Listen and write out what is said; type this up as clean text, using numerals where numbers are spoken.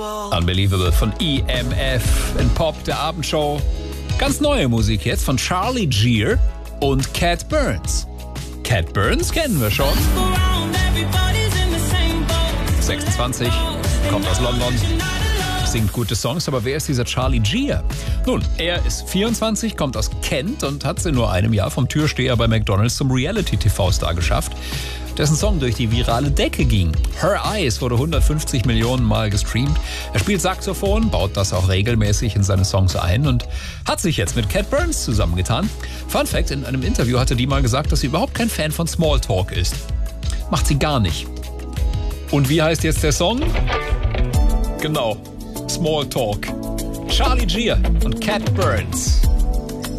Unbelievable von EMF in Pop der Abendshow. Ganz neue Musik jetzt von Charlie Gear und Cat Burns. Cat Burns kennen wir schon. 26, kommt aus London, singt gute Songs, aber wer ist dieser Charlie Gear? Nun, er ist 24, kommt aus Kent und hat es in nur einem Jahr vom Türsteher bei McDonald's zum Reality-TV-Star geschafft, dessen Song durch die virale Decke ging. Her Eyes wurde 150 Millionen Mal gestreamt. Er spielt Saxophon, baut das auch regelmäßig in seine Songs ein und hat sich jetzt mit Cat Burns zusammengetan. Fun Fact, in einem Interview hatte die mal gesagt, dass sie überhaupt kein Fan von Smalltalk ist. Macht sie gar nicht. Und wie heißt jetzt der Song? Genau, Smalltalk. Charlie Gear und Cat Burns.